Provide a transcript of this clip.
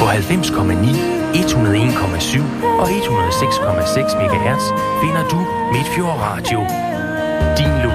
90,9, 101,7 og 106,6 MHz finder du Midtfjord Radio. Din